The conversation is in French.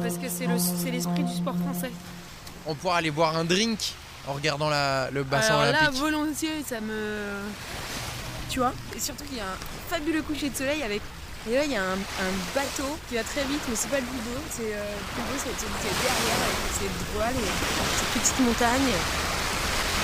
parce que c'est l'esprit du sport français. On pourra aller boire un drink en regardant le bassin Alors là, olympique. volontiers, ça me... Tu vois. Et surtout qu'il y a un fabuleux coucher de soleil avec... Et là, il y a un bateau qui va très vite, mais c'est pas le plus beau. Le plus beau, c'est celui qui est derrière, avec ses voiles et ses petites montagnes.